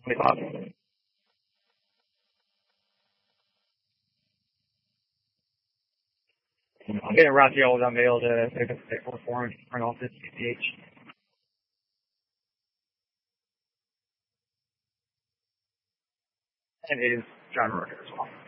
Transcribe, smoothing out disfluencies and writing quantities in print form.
Any thoughts? I'm getting Rafael unveiled to perform for an office PH. And it is John Rorke as well.